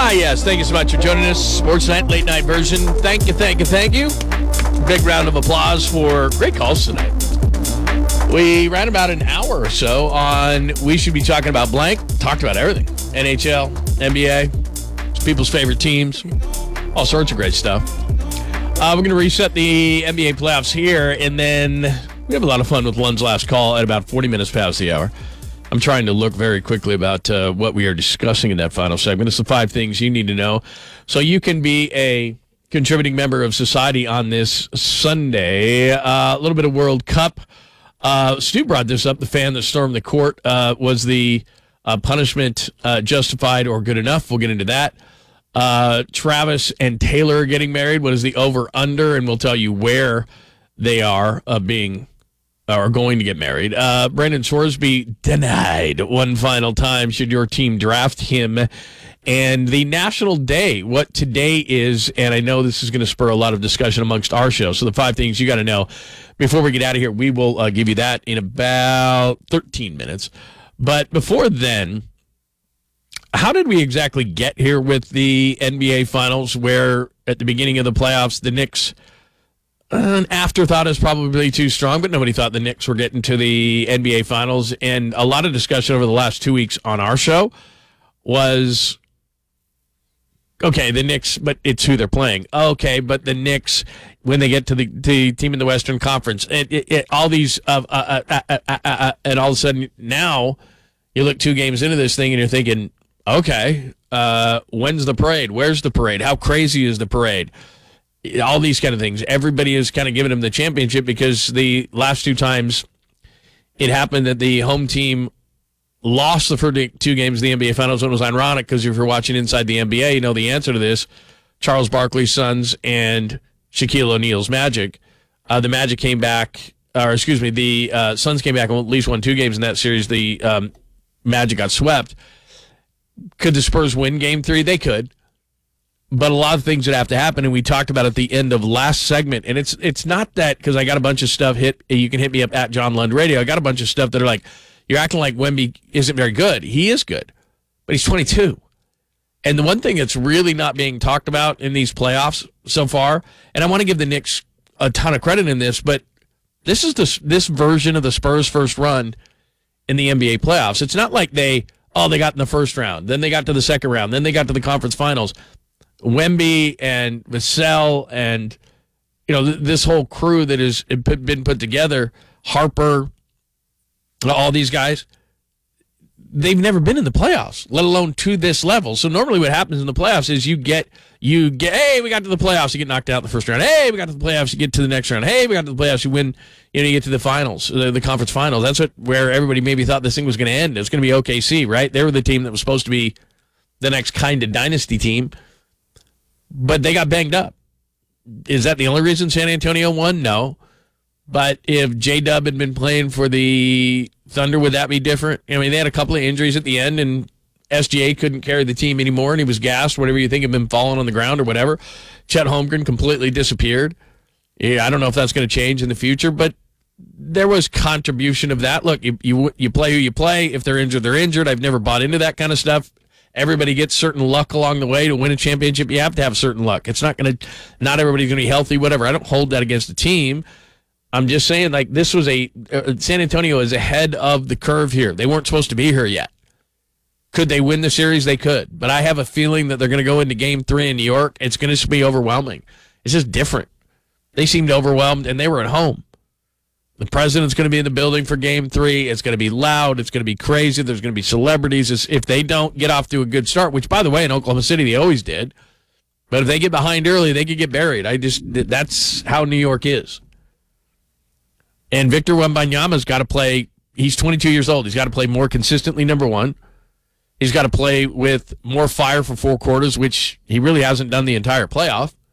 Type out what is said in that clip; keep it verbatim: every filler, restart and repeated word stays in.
Ah, yes. Thank you so much for joining us. Sportsnet late night version. Thank you, thank you, thank you. Big round of applause for great calls tonight. We ran about an hour or so on We Should Be Talking About Blank. Talked about everything. N H L, N B A, people's favorite teams, all sorts of great stuff. Uh, we're going to reset the N B A playoffs here, and then we have a lot of fun with Lund's last call at about forty minutes past the hour. I'm trying to look very quickly about uh, what we are discussing in that final segment. It's the five things you need to know so you can be a contributing member of society on this Sunday. Uh, a little bit of World Cup. Uh, Stu brought this up. The fan that stormed the court. Uh, was the uh, punishment uh, justified or good enough? We'll get into that. Uh, Travis and Taylor are getting married. What is the over-under? And we'll tell you where they are uh, being are going to get married. Uh, Brandon Sorsby denied one final time should your team draft him. And the National Day, what today is, and I know this is going to spur a lot of discussion amongst our show. So the five things you got to know before we get out of here, we will uh, give you that in about thirteen minutes. But before then, how did we exactly get here with the N B A Finals where at the beginning of the playoffs, the Knicks, an afterthought is probably too strong, but nobody thought the Knicks were getting to the N B A Finals. And a lot of discussion over the last two weeks on our show was, okay, the Knicks, but it's who they're playing. Okay, but the Knicks, when they get to the, the team in the Western Conference, it, it, it, all these, uh, uh, uh, uh, uh, uh, and all of a sudden now you look two games into this thing and you're thinking, okay, uh, when's the parade? Where's the parade? How crazy is the parade? All these kind of things. Everybody is kind of giving them the championship because the last two times it happened that the home team lost the first two games of the N B A Finals. It was ironic because if you're watching Inside the N B A, you know the answer to this. Charles Barkley's Suns and Shaquille O'Neal's Magic. Uh, the Magic came back, or excuse me, the uh, Suns came back and at least won two games in that series. The um, Magic got swept. Could the Spurs win game three? They could. But a lot of things would have to happen, and we talked about at the end of last segment. And it's it's not that, because I got a bunch of stuff hit. You can hit me up at John Lund Radio. I got a bunch of stuff that are like, you're acting like Wemby isn't very good. He is good, but he's twenty-two. And the one thing that's really not being talked about in these playoffs so far, and I want to give the Knicks a ton of credit in this, but this is the, this version of the Spurs' first run in the N B A playoffs. It's not like they, oh, they got in the first round, then they got to the second round, then they got to the conference finals. Wemby and Vassell and, you know, th- this whole crew that has been put together, Harper, all these guys, they've never been in the playoffs, let alone to this level. So normally what happens in the playoffs is you get, you get, hey, we got to the playoffs, you get knocked out in the first round. Hey, we got to the playoffs, you get to the next round. Hey, we got to the playoffs, you win, you know, you get to the finals, the, the conference finals. That's what where everybody maybe thought this thing was going to end. It was going to be O K C, right? They were the team that was supposed to be the next kind of dynasty team. But they got banged up. Is that the only reason San Antonio won? No. But if J-Dub had been playing for the Thunder, would that be different? I mean, they had a couple of injuries at the end, and S G A couldn't carry the team anymore, and he was gassed, whatever you think of him falling on the ground or whatever. Chet Holmgren completely disappeared. Yeah, I don't know if that's going to change in the future, but there was contribution of that. Look, you, you you play who you play. If they're injured, they're injured. I've never bought into that kind of stuff. Everybody gets certain luck along the way to win a championship. You have to have certain luck. It's not going to, not everybody's going to be healthy, whatever. I don't hold that against the team. I'm just saying, like, this was a, uh, San Antonio is ahead of the curve here. They weren't supposed to be here yet. Could they win the series? They could. But I have a feeling that they're going to go into game three in New York. It's going to be overwhelming. It's just different. They seemed overwhelmed, and they were at home. The president's going to be in the building for game three. It's going to be loud. It's going to be crazy. There's going to be celebrities. If they don't get off to a good start, which, by the way, in Oklahoma City, they always did. But if they get behind early, they could get buried. I just, that's how New York is. And Victor Wembanyama's got to play. He's twenty-two years old. He's got to play more consistently, number one. He's got to play with more fire for four quarters, which he really hasn't done the entire playoff.